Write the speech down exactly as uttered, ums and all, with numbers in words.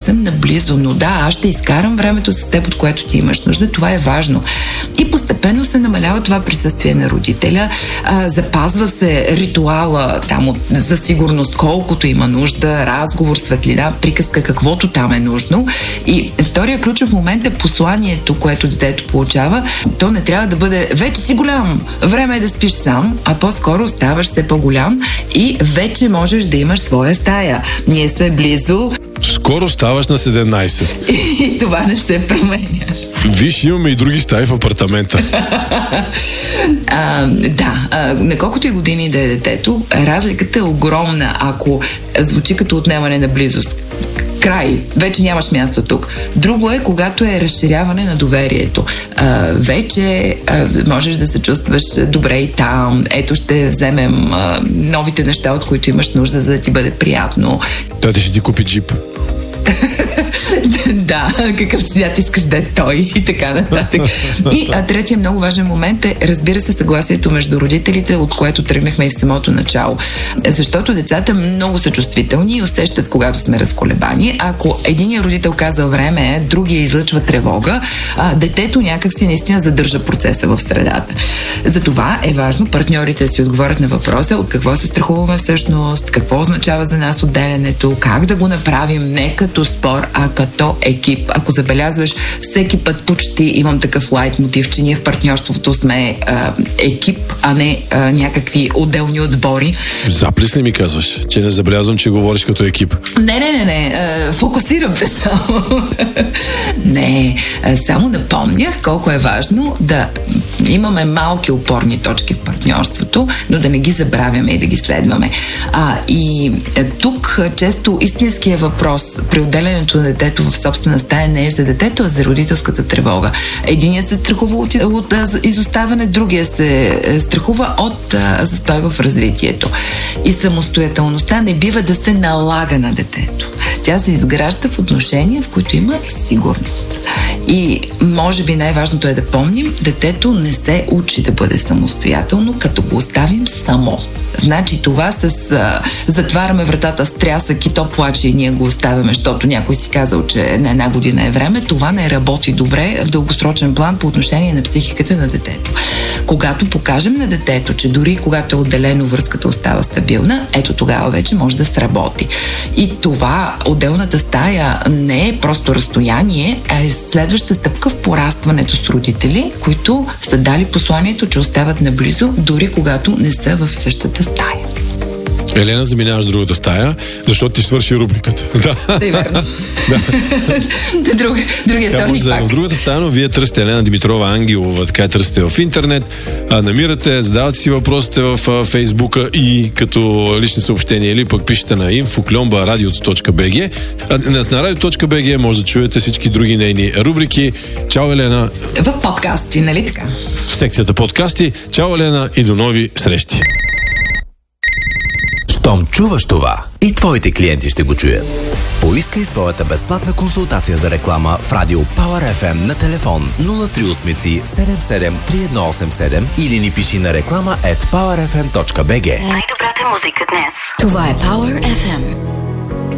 съм наблизо, но да, аз ще изкарам времето с теб, от което ти имаш нужда, това е важно. И постепенно се намалява това присъствие на родителя, а, запазва се ритуала там от, за сигурност, колкото има нужда, разговор, светлина, приказка, каквото там е нужно. И втория ключов момент е посланието, което детето получава. То не трябва да бъде вече си голям, време е да спиш сам, а по-скоро ставаш все по-голям и вече можеш да имаш своя стая. Ние сме близо. Скоро ставаш на седемнайсет. И това не се променяш. Виж, имаме и други стаи в апартамента. а, да, а, на колкото и години да е детето, разликата е огромна, ако звучи като отнемане на близост. Край, вече нямаш място тук. Друго е, когато е разширяване на доверието. А, вече а, можеш да се чувстваш добре и там. Ето ще вземем а, новите неща, от които имаш нужда, за да ти бъде приятно. Тати ще ти купи джип. Да, какъв цвят искаш да е той и така нататък. И а, третия много важен момент е, разбира се, съгласието между родителите, от което тръгнахме и в самото начало. Защото децата много са чувствителни и усещат, когато сме разколебани. Ако единият родител казва време е, другия излъчва тревога, а, детето някак си наистина задържа процеса в средата. Затова е важно партньорите да си отговорят на въпроса от какво се страхуваме всъщност, какво означава за нас отделянето, как да го направим не като спор, а като екип. Ако забелязваш, всеки път почти имам такъв лайт мотив, че ние в партньорството сме а, екип, а не а, някакви отделни отбори. Заплис ли ми казваш, че не забелязвам, че говориш като екип? Не, не, не, не. А, фокусирам те само. Не, а, само напомнях колко е важно да имаме малки опорни точки в партньорството, но да не ги забравяме и да ги следваме. А, и а, тук често истинският въпрос при отделянето на детето в собствена стая не е за детето, а за родителската тревога. Единият се страхува от, от изоставане, другия се страхува от а, застой в развитието. И самостоятелността не бива да се налага на детето. Тя се изгражда в отношения, в които има сигурност. И може би най-важното е да помним, детето не се учи да бъде самостоятелно, като го оставим само. Значи това с а, затваряме вратата с трясък и то плаче и ние го оставяме, защото някой си казал, че на една година е време, това не работи добре в дългосрочен план по отношение на психиката на детето. Когато покажем на детето, че дори когато е отделено, връзката остава стабилна, ето тогава вече може да сработи. И това, отделната стая, не е просто разстояние, а е следваща стъпка в порастването с родители, които са дали посланието, че остават наблизо, дори когато не са в същата стая. Елена, заминаваш в другата стая, защото ти свърши рубриката. Да, да, верно. Друг, другия вторник да, пак. В другата стая, но вие търсите Елена Димитрова Ангелова, така я търсите в интернет, а, намирате, задавате си въпросите в а, Фейсбука и като лични съобщения или пък пишете на инфо кльомба радиото точка би джи. На радиото точка би джи може да чуете всички други нейни рубрики. Чао, Елена. В подкасти, нали така? В секцията подкасти. Чао, Елена, и до нови срещи. Щом чуваш това, и твоите клиенти ще го чуят. Поискай своята безплатна консултация за реклама в Радио Power еф ем на телефон нула три осем седем седем три едно осем седем или ни пиши на реклама ет пауър еф ем точка би джи. Най-добрата музика днес. Това е Power еф ем.